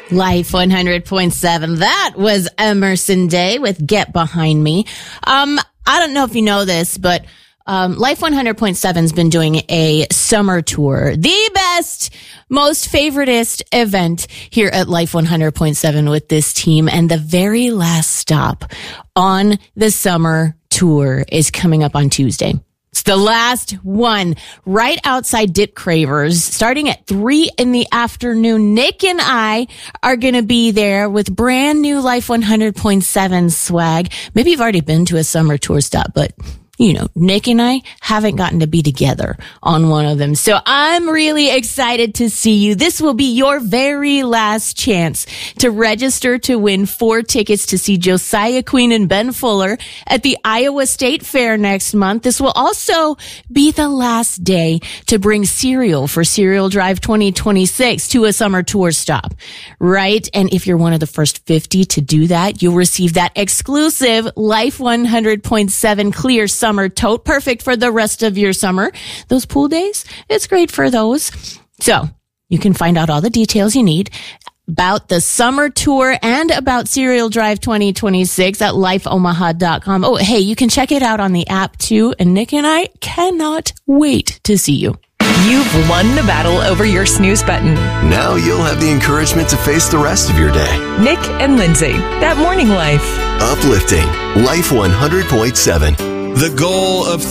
Life 100.7. That was Emerson Day with Get Behind Me. I don't know if you know this, but Life 100.7 has been doing a summer tour. The best, most favoritist event here at Life 100.7 with this team. And the very last stop on the summer tour is coming up on Tuesday. It's the last one right outside Dip Cravers, starting at 3 p.m. Nick and I are going to be there with brand new Life 100.7 swag. Maybe you've already been to a summer tour stop, but you know, Nick and I haven't gotten to be together on one of them. So I'm really excited to see you. This will be your very last chance to register to win 4 tickets to see Josiah Queen and Ben Fuller at the Iowa State Fair next month. This will also be the last day to bring cereal for Cereal Drive 2026 to a summer tour stop, right? And if you're one of the first 50 to do that, you'll receive that exclusive Life 100.7 clear summer tote, perfect for the rest of your summer. Those pool days, it's great for those. So you can find out all the details you need about the summer tour and about Cereal Drive 2026 at lifeomaha.com. Oh, hey, you can check it out on the app too. And Nick and I cannot wait to see you. You've won the battle over your snooze button. Now you'll have the encouragement to face the rest of your day. Nick and Lindsay, that morning life. Uplifting Life 100.7. The goal of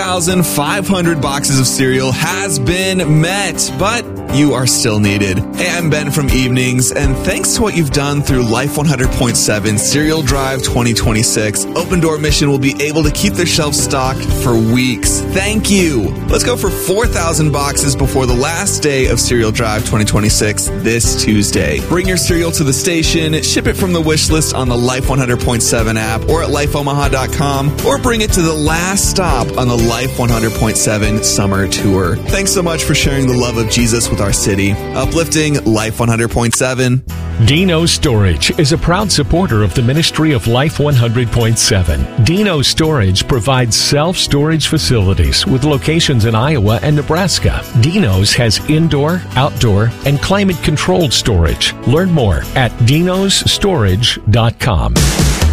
3,500 boxes of cereal has been met, but you are still needed. Hey, I'm Ben from Evenings, and thanks to what you've done through Life 100.7 Cereal Drive 2026, Open Door Mission will be able to keep their shelves stocked for weeks. Thank you. Let's go for 4,000 boxes before the last day of Cereal Drive 2026 this Tuesday. Bring your cereal to the station, ship it from the wish list on the Life 100.7 app or at lifeomaha.com, or bring it to the last stop on the Life 100.7 summer tour. Thanks so much for sharing the love of Jesus with our city. Uplifting Life 100.7. Dino Storage is a proud supporter of the ministry of Life 100.7. Dino Storage provides self-storage facilities with locations in Iowa and Nebraska. Dino's has indoor, outdoor, and climate-controlled storage. Learn more at dinostorage.com.